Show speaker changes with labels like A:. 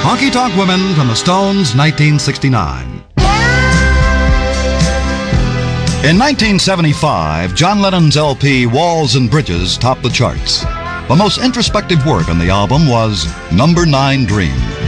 A: Honky Tonk Women from the Stones, 1969. In 1975, John Lennon's LP Walls and Bridges topped the charts. The most introspective work on the album was Number 9 Dream.